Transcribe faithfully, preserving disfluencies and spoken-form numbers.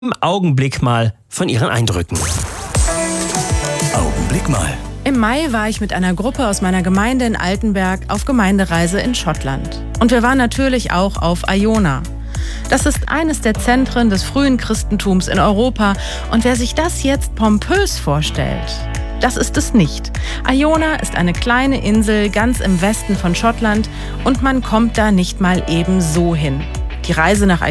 Im Augenblick mal von ihren Eindrücken. Augenblick mal. Im Mai war ich mit einer Gruppe aus meiner Gemeinde in Altenberg auf Gemeindereise in Schottland. Und wir waren natürlich auch auf Iona. Das ist eines der Zentren des frühen Christentums in Europa. Und wer sich das jetzt pompös vorstellt, das ist es nicht. Iona ist eine kleine Insel ganz im Westen von Schottland und man kommt da nicht mal eben so hin. Die Reise nach